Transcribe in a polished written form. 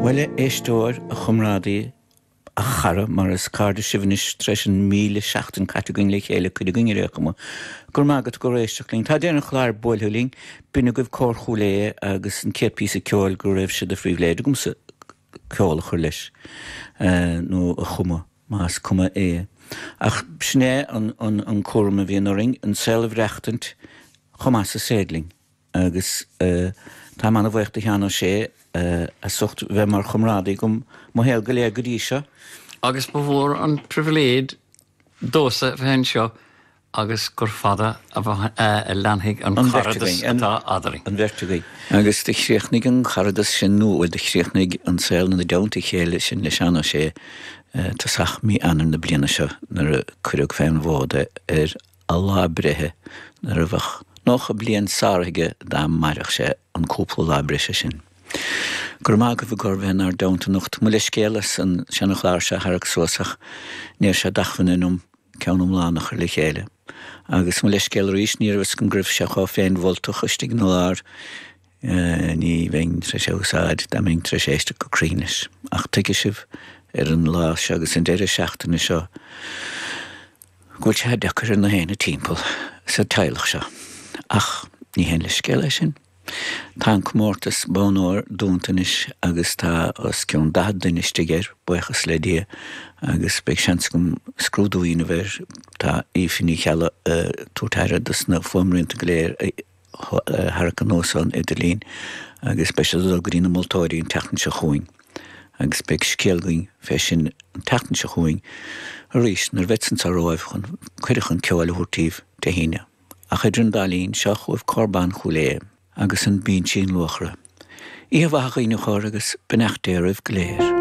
Well éistóir a chumrádaí a chara mar is cáda sibhanis treis an 1000 categóin le chéile chuide gine réchama gur mágad go réisteach tá déanana chláir bóilthúling buna go bh cór agus an cépí a ceáil go raibh siad a phríomhléide gomsa ceála chur leis nó a chuma más cuma é. Ach sné an cóirm a bhíon ring an selh rechtant chumás a ségling agus tá manna bhaocht a cheanna sé a sucht bheith mar chumrádaí gom mo héal go léir go dtí seo. Agus ba bhór an priviléad dósa bhein seo agus gur fada a leanthaigh an charadas atá adaring. An bhirtugaí. Agus de chréchnig an charadas sin nó de chréchnig an saoil na daonta chéile sin le seanna sé tá sach mí anar na bliana seo nar a cuireadh féin bháda a lábrethe nar a bhach nach a blian sáirthaige dá maireach sé an cúpla lábrethe sin. Gur má go bh gur bhein ar daonta nocht mu le scéalas an seannach láir se harach suasach níor se dachfannom ceannm lánach le chéile. Agus mu le scéal rís níor bhs gon gribh se chá féin bhiltach istigh nó lár ní bhain tre sé úsáid da ming tre séiste go crínis. Ach tuige sibh an lá se agus an déire seachtainna seo gúil se dechar in na héna timppel sa teilech seo. Ach ní hen le scéala sin. Tá mórtas bónóir dúntanis agus tá os ceann dahaduine stigéir buchas le dia agus beag seans gom scrúdúína bheir tá ífinní cheala túteire dus na fumrínta go léir harcha nósán idirlín agus beise a grína moltóirí an teachn se chuing agus beag scéalgaing fé sin an teachn se chuing a rís nar vetsan sa roimh chun cuireachan ceáil húrtíh de híine. A chudrún dálín seo chuibh corbán chuléim agus an bín sin luachra. Íomhacha ina chóir agus benachtéirih go léir.